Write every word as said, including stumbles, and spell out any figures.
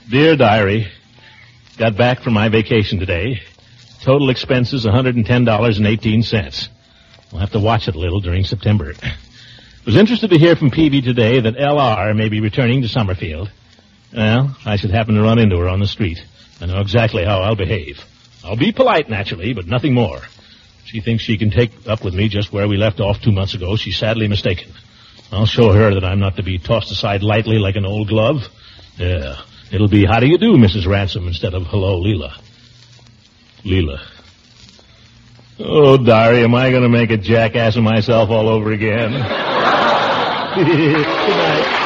Dear Diary, got back from my vacation today. Total expenses one hundred ten dollars and eighteen cents. We'll have to watch it a little during September. Was interested to hear from Peavy today that L R may be returning to Summerfield. Well, I should happen to run into her on the street. I know exactly how I'll behave. I'll be polite, naturally, but nothing more. She thinks she can take up with me just where we left off two months ago. She's sadly mistaken. I'll show her that I'm not to be tossed aside lightly like an old glove. Yeah, it'll be how do you do, Missus Ransom, instead of hello, Leela. Leela. Oh, Diary, am I going to make a jackass of myself all over again? Good night.